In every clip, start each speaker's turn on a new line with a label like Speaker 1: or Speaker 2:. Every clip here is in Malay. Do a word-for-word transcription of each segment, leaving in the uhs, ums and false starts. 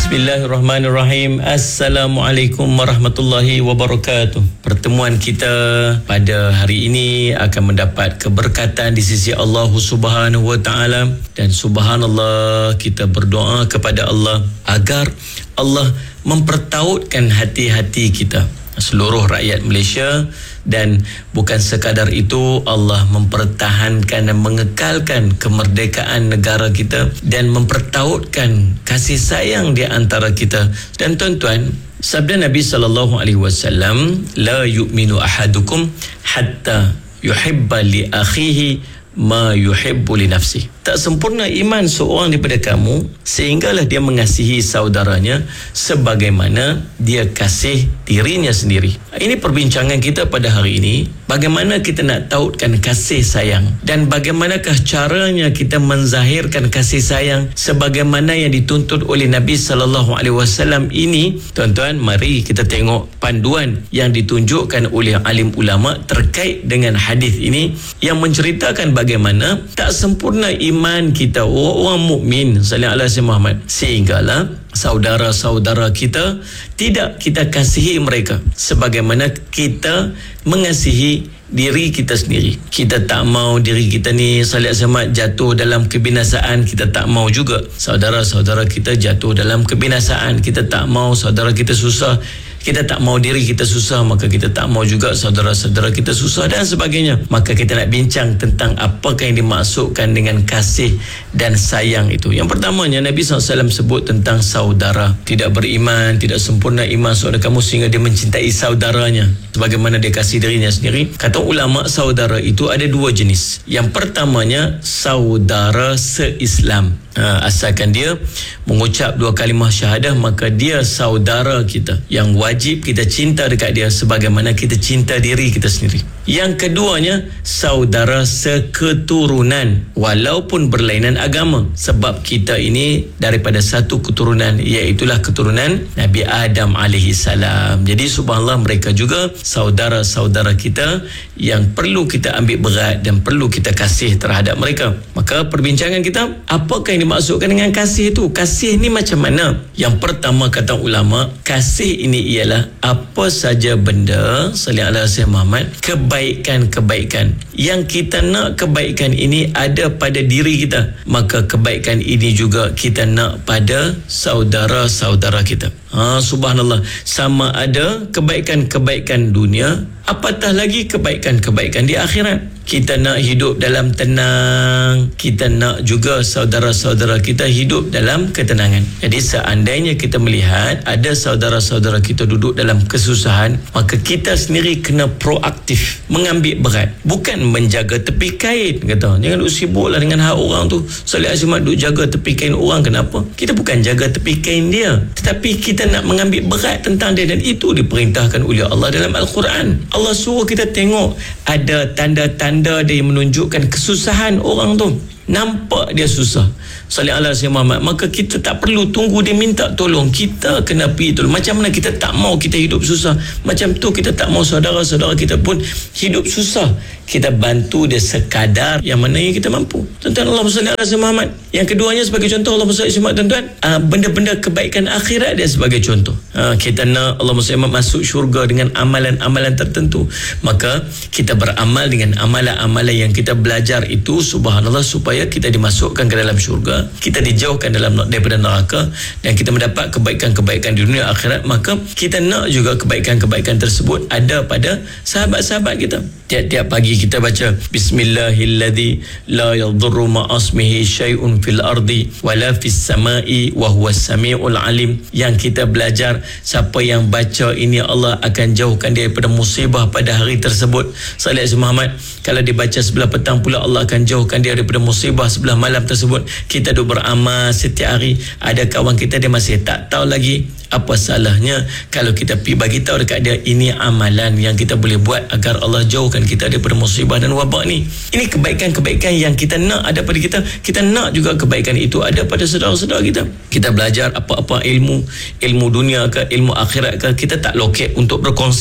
Speaker 1: Bismillahirrahmanirrahim. Assalamualaikum warahmatullahi wabarakatuh. Pertemuan kita pada hari ini akan mendapat keberkatan di sisi Allah Subhanahu wa taala, dan subhanallah, kita berdoa kepada Allah agar Allah mempertautkan hati-hati kita, seluruh rakyat Malaysia, dan bukan sekadar itu, Allah mempertahankan dan mengekalkan kemerdekaan negara kita dan mempertautkan kasih sayang di antara kita. Dan tuan-tuan, sabda Nabi sallallahu alaihi wasallam, la yu'minu ahadukum hatta yuhibba li akhihi ma yuhibbu li nafsihi. Tak sempurna iman seorang daripada kamu sehinggalah dia mengasihi saudaranya sebagaimana dia kasih dirinya sendiri. Ini perbincangan kita pada hari ini. Bagaimana kita nak tautkan kasih sayang, dan bagaimanakah caranya kita menzahirkan kasih sayang sebagaimana yang dituntut oleh Nabi sallallahu alaihi wasallam ini. Tuan-tuan, mari kita tengok panduan yang ditunjukkan oleh alim ulama terkait dengan hadis ini yang menceritakan bagaimana tak sempurna iman kita orang mukmin sallallahu alaihi Muhammad sehinggalah saudara-saudara kita tidak kita kasihi mereka sebagaimana kita mengasihi diri kita sendiri. Kita tak mau diri kita ni sallallahu alaihi wasallam jatuh dalam kebinasaan. Kita tak mau juga saudara-saudara kita jatuh dalam kebinasaan. Kita tak mau saudara kita susah. Kita tak mau diri kita susah, maka kita tak mau juga saudara-saudara kita susah dan sebagainya. Maka kita nak bincang tentang apakah yang dimaksudkan dengan kasih dan sayang itu. Yang pertamanya, Nabi sallallahu alaihi wasallam sebut tentang saudara. Tidak beriman, tidak sempurna iman saudara kamu sehingga dia mencintai saudaranya sebagaimana dia kasih dirinya sendiri. Kata ulama, saudara itu ada dua jenis. Yang pertamanya, saudara se-Islam. Ha, asalkan dia mengucap dua kalimah syahadah, maka dia saudara kita yang wajib kita cinta dekat dia sebagaimana kita cinta diri kita sendiri. Yang keduanya, saudara seketurunan walaupun berlainan agama, sebab kita ini daripada satu keturunan, iaitulah keturunan Nabi Adam alaihi salam. Jadi subhanallah, mereka juga saudara-saudara kita yang perlu kita ambil berat dan perlu kita kasih terhadap mereka. Maka perbincangan kita, apakah yang dimaksudkan dengan kasih itu? Kasih ni macam mana? Yang pertama, kata ulama, kasih ini ialah apa saja benda sallallahu alaihi wasallam Muhammad, kebaikan-kebaikan yang kita nak kebaikan ini ada pada diri kita, maka kebaikan ini juga kita nak pada saudara-saudara kita. Ha, subhanallah, sama ada kebaikan-kebaikan dunia, apatah lagi kebaikan-kebaikan di akhirat. Kita nak hidup dalam tenang, kita nak juga saudara-saudara kita hidup dalam ketenangan. Jadi seandainya kita melihat ada saudara-saudara kita duduk dalam kesusahan, maka kita sendiri kena proaktif, mengambil berat, bukan menjaga tepi kain. Kata, jangan duk sibuklah dengan hak orang tu. Salih Azimat duk jaga tepi kain orang. Kenapa? Kita bukan jaga tepi kain dia, tetapi kita nak mengambil berat tentang dia, dan itu diperintahkan oleh Allah dalam Al-Quran. Allah suruh kita tengok ada tanda-tanda dia yang menunjukkan kesusahan orang tu. Nampak dia susah, sallallahu alaihi wasallam Muhammad, maka kita tak perlu tunggu dia minta tolong, kita kena pergi tolong. Macam mana kita tak mau kita hidup susah, macam tu kita tak mau saudara-saudara kita pun hidup susah. Kita bantu dia sekadar yang mana yang kita mampu. Tuan-tuan, Allah sallallahu alaihi wasallam Muhammad. Yang keduanya sebagai contoh, Allah sallallahu alaihi wasallam, tuan-tuan, uh, benda-benda kebaikan akhirat dia sebagai contoh. Uh, kita nak Allah sallallahu alaihi wasallam masuk syurga dengan amalan-amalan tertentu, maka kita beramal dengan amalan-amalan yang kita belajar itu, subhanallah, supaya kita dimasukkan ke dalam syurga, kita dijauhkan dalam daripada neraka, dan kita mendapat kebaikan-kebaikan di dunia akhirat. Maka kita nak juga kebaikan-kebaikan tersebut ada pada sahabat-sahabat kita. Tiap-tiap pagi kita baca Bismillahilladzi la yadhurru ma'asmihi syai'un fil ardi wala fis sama'i wa huwas sami'ul alim. Yang kita belajar, siapa yang baca ini, Allah akan jauhkan dia daripada musibah pada hari tersebut. Salih Muhammad, kalau dibaca sebelah petang pula, Allah akan jauhkan dia daripada musibah sebelah malam tersebut. Kita duk beramal setiap hari. Ada kawan kita dia masih tak tahu lagi, apa salahnya kalau kita pergi bagi tahu dekat dia, ini amalan yang kita boleh buat agar Allah jauhkan kita daripada musibah dan wabak ni. Ini kebaikan-kebaikan yang kita nak ada pada kita. Kita nak juga kebaikan itu ada pada saudara-saudara kita. Kita belajar apa-apa ilmu, ilmu dunia ke ilmu akhirat ke, kita tak loket untuk berkongsi.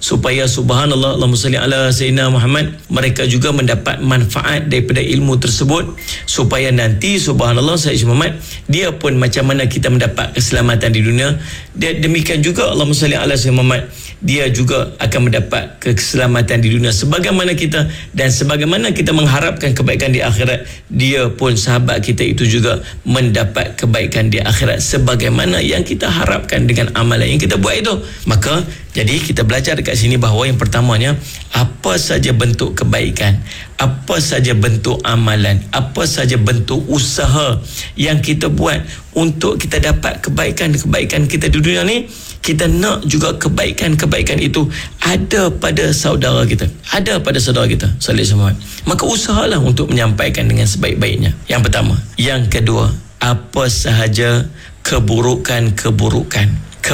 Speaker 1: supaya subhanallah, Allahumma salli ala sayyidina Muhammad, mereka juga mendapat manfaat daripada ilmu tersebut, supaya nanti subhanallah Sayyidina Muhammad, dia pun macam mana kita mendapat keselamatan di dunia, dia demikian juga Allahumma salli ala sayyidina Muhammad, dia juga akan mendapat keselamatan di dunia sebagaimana kita, dan sebagaimana kita mengharapkan kebaikan di akhirat, dia pun sahabat kita itu juga mendapat kebaikan di akhirat sebagaimana yang kita harapkan dengan amalan yang kita buat itu. Maka jadi kita belajar dekat sini bahawa yang pertamanya, apa saja bentuk kebaikan, apa saja bentuk amalan, apa saja bentuk usaha yang kita buat untuk kita dapat kebaikan-kebaikan kita di dunia ni, kita nak juga kebaikan-kebaikan itu ada pada saudara kita, ada pada saudara kita salih semua. Maka usahalah untuk menyampaikan dengan sebaik-baiknya. Yang pertama. Yang kedua, apa sahaja keburukan-keburukan,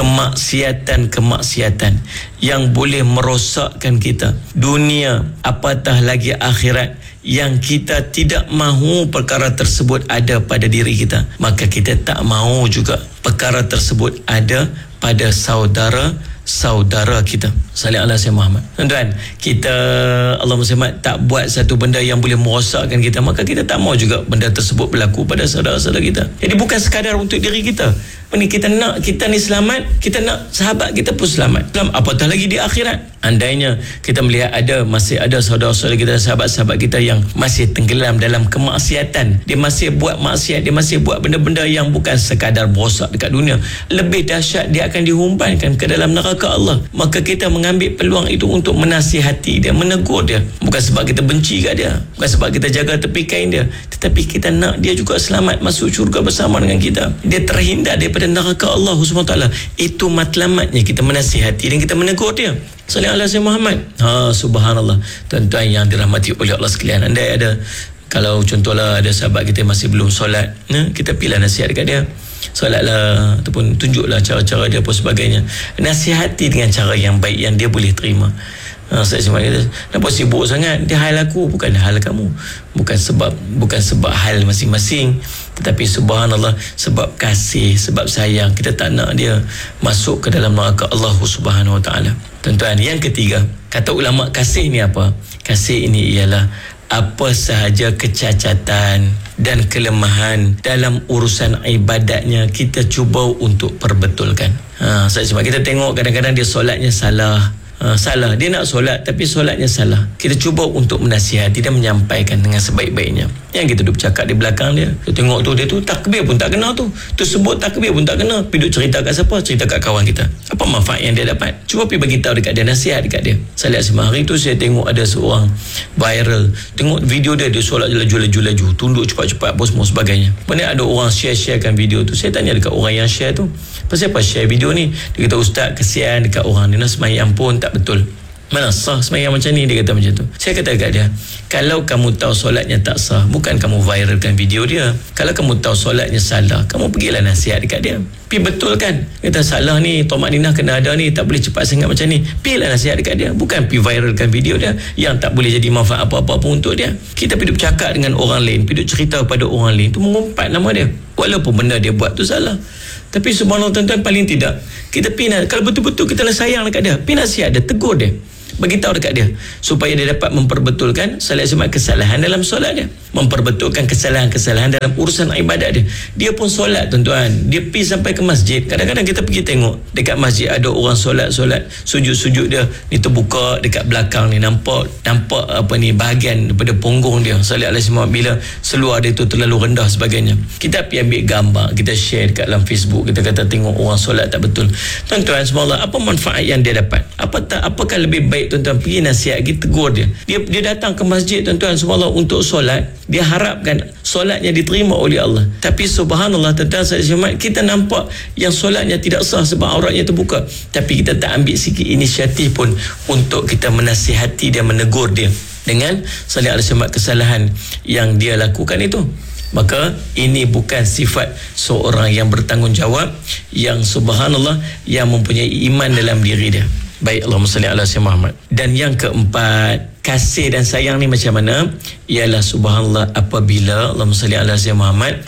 Speaker 1: kemaksiatan-kemaksiatan yang boleh merosakkan kita dunia, apatah lagi akhirat, yang kita tidak mahu perkara tersebut ada pada diri kita, maka kita tak mahu juga perkara tersebut ada pada saudara-saudara kita. Salih ala sayyidina Muhammad. Tuan-tuan, kita Allahumma salli tak buat satu benda yang boleh merosakkan kita, maka kita tak mahu juga benda tersebut berlaku pada saudara-saudara kita. Jadi bukan sekadar untuk diri kita. Ini kita nak kita ni selamat, kita nak sahabat kita pun selamat. Apatah lagi di akhirat. Andainya kita melihat ada masih ada saudara-saudara kita, sahabat-sahabat kita yang masih tenggelam dalam kemaksiatan, dia masih buat maksiat, dia masih buat benda-benda yang bukan sekadar merosak dekat dunia, lebih dahsyat, dia akan dihumpankan ke dalam neraka Allah. Maka kita mengambil peluang itu untuk menasihati dia, menegur dia, bukan sebab kita benci kat dia, bukan sebab kita jaga tepi kain dia, tetapi kita nak dia juga selamat masuk syurga bersama dengan kita, dia terhindar daripada neraka Allah subhanahu wa taala. Itu matlamatnya kita menasihati dan kita menegur dia. Sallallahu alaihi wasallam Muhammad. Ha, subhanallah. Tuan-tuan yang dirahmati oleh Allah sekalian, andai ada, kalau contohlah ada sahabat kita masih belum solat, ya, kita pilih nasihat dekat dia, solatlah, ataupun tunjuklah cara-cara dia apa sebagainya, nasihati dengan cara yang baik yang dia boleh terima. Ha, saya cuma kata, kenapa sibuk sangat? Dia hal aku, bukan hal kamu. Bukan sebab bukan sebab hal masing-masing, tetapi subhanallah, sebab kasih, sebab sayang, kita tak nak dia masuk ke dalam neraka Allah Subhanahu wa taala. Tuan-tuan, yang ketiga, kata ulama, kasih ni apa? Kasih ini ialah apa sahaja kecacatan dan kelemahan dalam urusan ibadatnya kita cuba untuk perbetulkan. Ha, saya cuma kita tengok kadang-kadang dia solatnya salah. Uh, salah, dia nak solat tapi solatnya salah. Kita cuba untuk menasihati dan menyampaikan dengan sebaik-baiknya. Yang kita duduk bercakap di belakang dia, kita tengok tu, dia tu takbir pun tak kena tu, tu sebut takbir pun tak kena, pergi duduk cerita kat siapa? Cerita kat kawan kita. Apa manfaat yang dia dapat? Cuba pergi beritahu dekat dia, nasihat dekat dia. Saya lihat semua hari tu, saya tengok ada seorang viral, tengok video dia, dia solat laju-laju-laju, tunduk cepat-cepat apa semua sebagainya. Mana ada orang share-sharekan video tu. Saya tanya dekat orang yang share tu, pasal apa share video ni? Dia kata, ustaz, kesian dekat orang, dia nak semayang pun tak betul. Mana sah semayang macam ni? Dia kata macam tu. Saya kata dekat dia, kalau kamu tahu solatnya tak sah, bukan kamu viralkan video dia. Kalau kamu tahu solatnya salah, kamu pergilah nasihat dekat dia, pergi betulkan. Kata salah ni, tomak ninah kena ada ni, tak boleh cepat sangat macam ni, pergilah nasihat dekat dia, bukan pergi viralkan video dia yang tak boleh jadi manfaat apa-apa pun untuk dia. Kita pergi bercakap dengan orang lain, pergi cerita kepada orang lain, tu mengumpat nama dia, walaupun benda dia buat tu salah. Tapi subhanallah tuan-tuan, paling tidak kita pergi, kalau betul-betul kita nak sayang dekat dia, pergi nasihat dia, tegur dia, beritahu dekat dia, supaya dia dapat memperbetulkan salat semak kesalahan dalam solat dia, memperbetulkan kesalahan-kesalahan dalam urusan ibadat dia. Dia pun solat tuan-tuan, dia pergi sampai ke masjid. Kadang-kadang kita pergi tengok dekat masjid ada orang solat-solat, sujud-sujud dia ni terbuka dekat belakang ni, nampak nampak apa ni, bahagian daripada punggung dia. Salat alaihi wasallam bila seluar dia tu terlalu rendah sebagainya. Kita pergi ambil gambar, kita share dekat dalam Facebook, kita kata tengok orang solat tak betul. Tuan-tuan, subhanallah, apa manfaat yang dia dapat? Apa tak, apakah lebih baik tuan-tuan pergi nasihat, pergi tegur dia. Dia dia datang ke masjid tuan-tuan, subhanallah, untuk solat, dia harapkan solatnya diterima oleh Allah. Tapi subhanallah tuan-tuan, kita nampak yang solatnya tidak sah sebab auratnya terbuka, tapi kita tak ambil sikit inisiatif pun untuk kita menasihati dia, menegur dia dengan salih alaihi wasallam kesalahan yang dia lakukan itu. Maka ini bukan sifat seorang yang bertanggungjawab, yang subhanallah, yang mempunyai iman dalam diri dia. Baik, Allahumma salli ala sayyidina Muhammad. Dan yang keempat, kasih dan sayang ni macam mana? Ialah subhanallah, apabila Allahumma salli ala sayyidina Muhammad,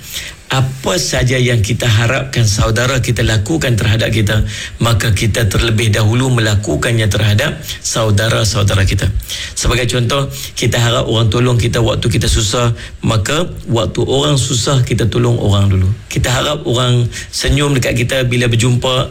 Speaker 1: apa saja yang kita harapkan saudara kita lakukan terhadap kita, maka kita terlebih dahulu melakukannya terhadap saudara-saudara kita. Sebagai contoh, kita harap orang tolong kita waktu kita susah, maka waktu orang susah kita tolong orang dulu. Kita harap orang senyum dekat kita bila berjumpa,